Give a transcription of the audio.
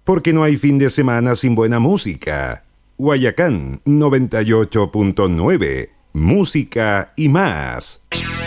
porque no hay fin de semana sin buena música. Guayacán 98.9, música y más.